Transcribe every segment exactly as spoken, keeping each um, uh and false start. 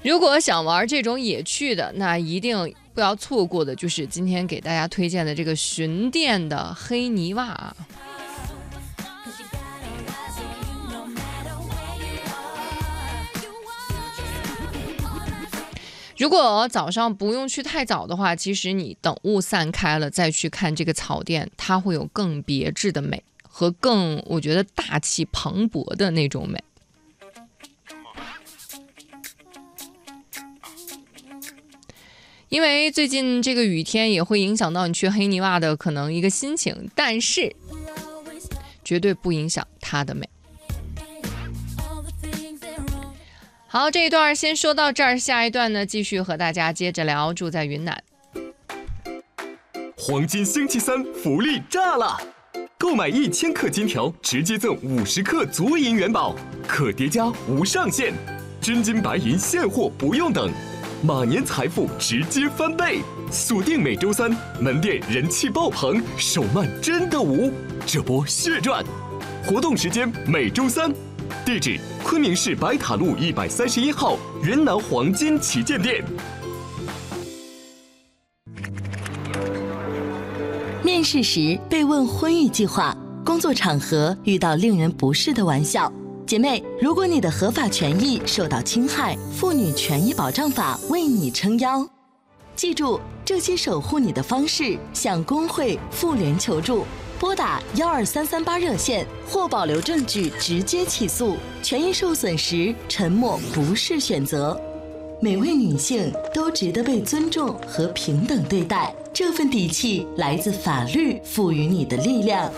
如果想玩这种野趣的，那一定不要错过的就是今天给大家推荐的这个巡店的黑泥袜。如果早上不用去太早的话，其实你等雾散开了再去看这个草甸，它会有更别致的美和更我觉得大气磅礴的那种美。因为最近这个雨天也会影响到你去黑泥洼的可能一个心情，但是绝对不影响它的美。好，这一段先说到这儿，下一段呢继续和大家接着聊。住在云南， 黄金星期三福利炸了！购买一千克金条，直接赠五十克足银元宝，可叠加无上限，真金白银现货不用等。马年财富直接翻倍，锁定每周三门店人气爆棚，手慢真的无，这波血赚！活动时间每周三，地址昆明市白塔路一百三十一号云南黄金旗舰店。 面试时被问婚育计划，工作场合遇到令人不适的玩笑。姐妹，如果你的合法权益受到侵害，妇女权益保障法为你撑腰。记住，这些守护你的方式，向工会、妇联求助，拨打幺二三三八热线或保留证据直接起诉。权益受损时，沉默不是选择。每位女性都值得被尊重和平等对待，这份底气来自法律赋予你的力量。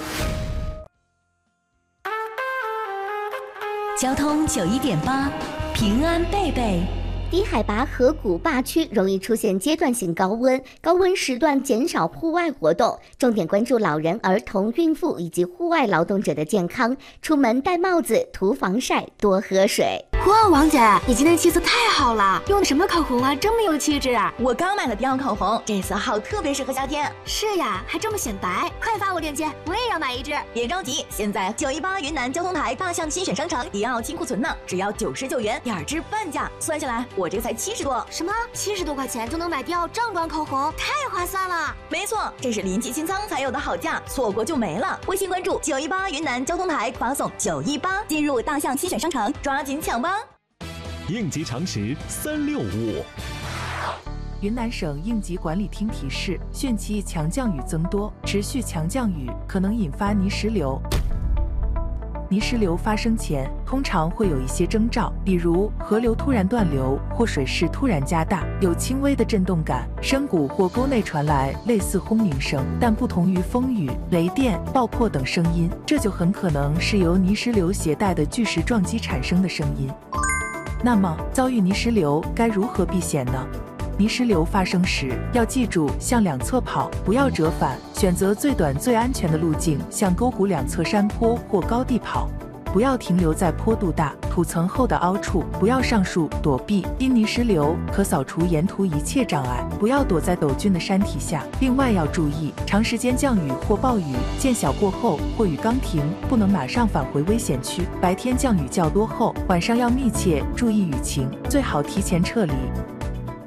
交通九一点八，平安贝贝。 低海拔河谷坝区容易出现阶段性高温，高温时段减少户外活动，重点关注老人、儿童、孕妇以及户外劳动者的健康。出门戴帽子，涂防晒，多喝水。 哇，王姐，你今天气色太好了，用的什么口红啊？这么有气质啊！ 我刚买了迪奥口红，这色号特别适合夏天。 是呀，还这么显白，快发我链接，我也要买一支。 别着急，现在九一八云南交通台大象新选商城迪奥清库存呢，只要九十九元，两支半价，算下来我这才七十多。 什么？七十多块钱就能买迪奥正装口红，太划算了！ 没错，这是临期清仓才有的好价，错过就没了。微信关注九一八云南交通台，发送九一八进入大象新选商城，抓紧抢吧！ 应急常识三六五。 云南省应急管理厅提示：汛期强降雨增多，持续强降雨可能引发泥石流。泥石流发生前，通常会有一些征兆，比如河流突然断流或水势突然加大，有轻微的震动感，深谷或沟内传来类似轰鸣声，但不同于风雨、雷电、爆破等声音，这就很可能是由泥石流携带的巨石撞击产生的声音。那么，遭遇泥石流该如何避险呢？泥石流发生时，要记住向两侧跑，不要折返，选择最短最安全的路径，向沟谷两侧山坡或高地跑。不要停留在坡度大、土层厚的凹处，不要上树躲避，因泥石流可扫除沿途一切障碍。不要躲在陡峻的山体下。另外要注意，长时间降雨或暴雨见小过后或雨刚停，不能马上返回危险区。白天降雨较多后，晚上要密切注意雨情，最好提前撤离。